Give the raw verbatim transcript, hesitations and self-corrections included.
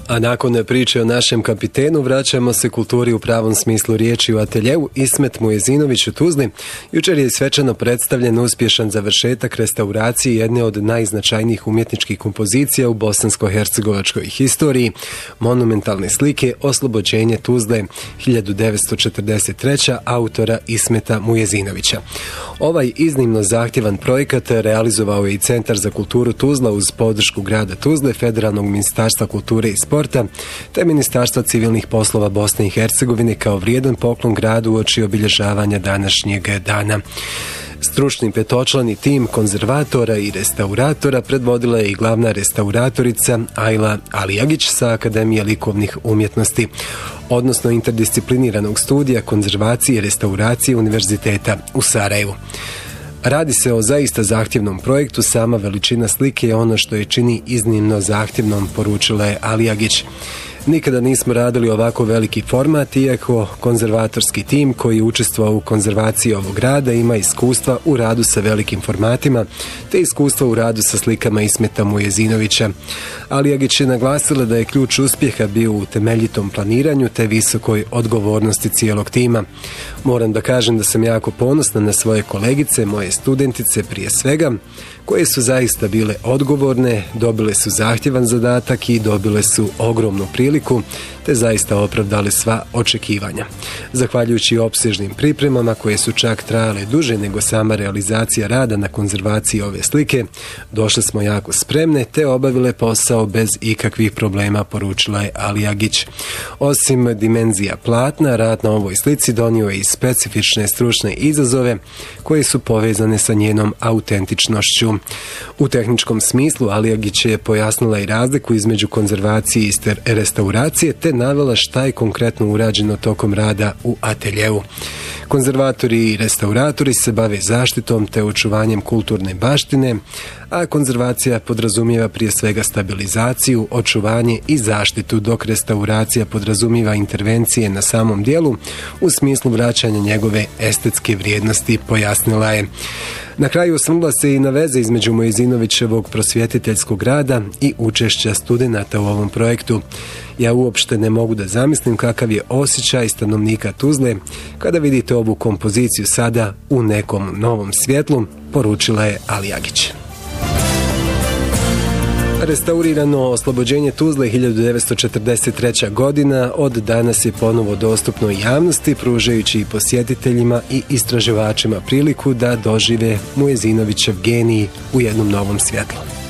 A nakon priče o našem kapitenu vraćamo se kulturi u pravom smislu riječi u ateljevu Ismet Mujezinović u Tuzli. Jučer je svečano predstavljen uspješan završetak restauracije jedne od najznačajnijih umjetničkih kompozicija u bosansko-hercegovačkoj historiji, monumentalne slike Oslobođenje Tuzle hiljadu devetsto četrdeset treće. autora Ismeta Mujezinovića. Ovaj iznimno zahtjevan projekat realizovao je i Centar za kulturu Tuzla uz podršku grada Tuzle, Federalnog ministarstva kulture i sporta, te Ministarstva civilnih poslova Bosne i Hercegovine kao vrijedan poklon gradu uoči obilježavanja današnjeg dana. Stručni petočlani tim konzervatora i restauratora predvodila je i glavna restauratorica Ajla Alijagić sa Akademije likovnih umjetnosti, odnosno interdiscipliniranog studija konzervacije i restauracije Univerziteta u Sarajevu. Radi se o zaista zahtjevnom projektu, sama veličina slike je ono što je čini iznimno zahtjevnom, poručila je Alijagić. Nikada nismo radili ovako veliki format, iako konzervatorski tim koji je učestvovao u konzervaciji ovog grada ima iskustva u radu sa velikim formatima, te iskustva u radu sa slikama Ismeta Mujezinovića. Alijagić je naglasila da je ključ uspjeha bio u temeljitom planiranju te visokoj odgovornosti cijelog tima. Moram da kažem da sam jako ponosna na svoje kolegice, moje studentice prije svega, koje su zaista bile odgovorne, dobile su zahtjevan zadatak i dobile su ogromnu priliku, te zaista opravdali sva očekivanja. Zahvaljujući opsežnim pripremama koje su čak trajale duže nego sama realizacija rada na konzervaciji ove slike, došle smo jako spremne te obavile posao bez ikakvih problema, poručila je Alijagić. Osim dimenzija platna, rad na ovoj slici donio je i specifične stručne izazove koje su povezane sa njenom autentičnošću. U tehničkom smislu Alijagić je pojasnila i razliku između konzervacije i restauracije te navela šta je konkretno urađeno tokom rada u ateljevu. Konzervatori i restauratori se bave zaštitom te očuvanjem kulturne baštine, a konzervacija podrazumijeva prije svega stabilizaciju, očuvanje i zaštitu, dok restauracija podrazumijeva intervencije na samom dijelu u smislu vraćanja njegove estetske vrijednosti, pojasnila je. Na kraju osvrnula se i na veze između Mujezinovićevog prosvjetiteljskog rada i učešća studenata u ovom projektu. Ja uopšte ne mogu da zamislim kakav je osjećaj stanovnika Tuzle kada vidite ovu kompoziciju sada u nekom novom svjetlu, poručila je Alijagić. Restaurirano Oslobođenje Tuzle hiljadu devetsto četrdeset treće. godina od danas je ponovo dostupno javnosti, pružajući i posjetiteljima i istraživačima priliku da dožive Mujezinovićev genij u jednom novom svjetlu.